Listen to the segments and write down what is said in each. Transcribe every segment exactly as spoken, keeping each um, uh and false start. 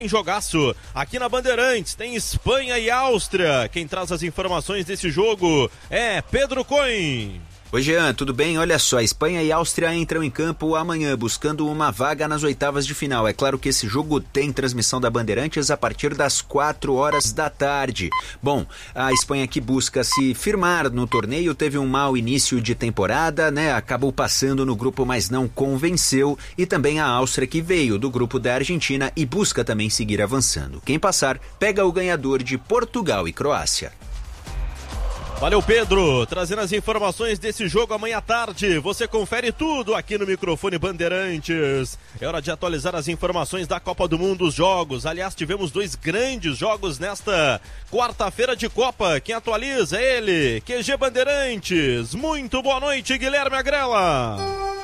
Jogaço aqui na Bandeirantes, tem Espanha e Áustria. Quem traz as informações desse jogo é Pedro Cohen. Oi, Jean, tudo bem? Olha só, Espanha e Áustria entram em campo amanhã buscando uma vaga nas oitavas de final. É claro que esse jogo tem transmissão da Bandeirantes a partir das quatro horas da tarde. Bom, a Espanha que busca se firmar no torneio teve um mau início de temporada, né? Acabou passando no grupo, mas não convenceu. E também a Áustria que veio do grupo da Argentina e busca também seguir avançando. Quem passar, pega o ganhador de Portugal e Croácia. Valeu, Pedro, trazendo as informações desse jogo amanhã à tarde. Você confere tudo aqui no microfone Bandeirantes. É hora de atualizar as informações da Copa do Mundo, os jogos. Aliás, tivemos dois grandes jogos nesta quarta-feira de Copa. Quem atualiza é ele, Q G Bandeirantes. Muito boa noite, Guilherme Agrela.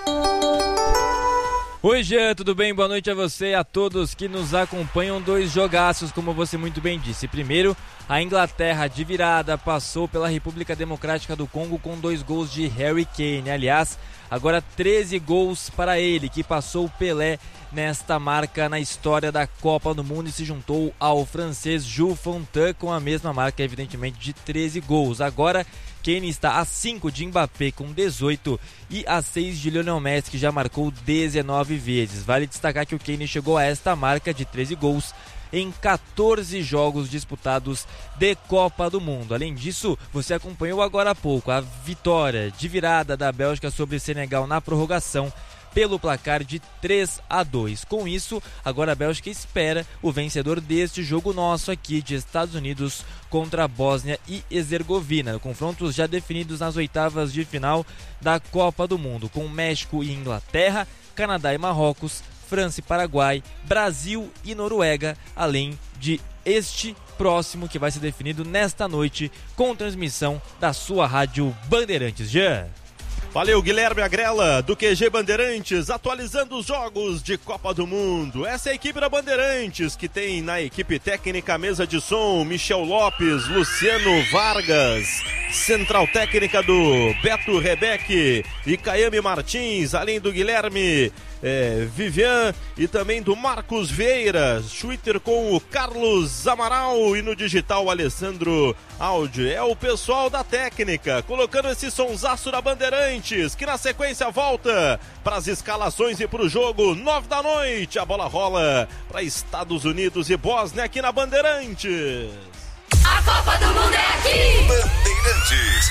Oi, Jean, tudo bem? Boa noite a você e a todos que nos acompanham. Dois jogaços, como você muito bem disse. Primeiro, a Inglaterra de virada passou pela República Democrática do Congo com dois gols de Harry Kane. Aliás, agora treze gols para ele, que passou o Pelé nesta marca na história da Copa do Mundo e se juntou ao francês Jules Fontaine com a mesma marca, evidentemente, de treze gols. Agora, Kane está a cinco de Mbappé com dezoito e a seis de Lionel Messi, que já marcou dezenove vezes. Vale destacar que o Kane chegou a esta marca de treze gols em quatorze jogos disputados de Copa do Mundo. Além disso, você acompanhou agora há pouco a vitória de virada da Bélgica sobre Senegal na prorrogação pelo placar de três a dois. Com isso, agora a Bélgica espera o vencedor deste jogo nosso aqui de Estados Unidos contra a Bósnia e Herzegovina. Confrontos já definidos nas oitavas de final da Copa do Mundo, com México e Inglaterra, Canadá e Marrocos, França e Paraguai, Brasil e Noruega, além de este próximo que vai ser definido nesta noite com transmissão da sua rádio Bandeirantes. Jean. Valeu, Guilherme Agrela, do Q G Bandeirantes, atualizando os jogos de Copa do Mundo. Essa é a equipe da Bandeirantes, que tem na equipe técnica a mesa de som Michel Lopes, Luciano Vargas, central técnica do Beto Rebeque e Caiame Martins, além do Guilherme é, Vivian e também do Marcos Vieira, Twitter com o Carlos Amaral e no digital o Alessandro Áudio. É o pessoal da técnica colocando esse sonsaço da Bandeirantes, que na sequência volta para as escalações e para o jogo. Nove da noite, a bola rola para Estados Unidos e Bósnia aqui na Bandeirantes. A Copa do Mundo é aqui! Bandeirantes.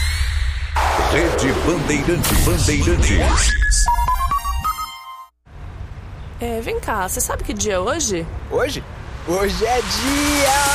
Rede Bandeirantes. Bandeirantes. É, vem cá, você sabe que dia é hoje? Hoje? Hoje é dia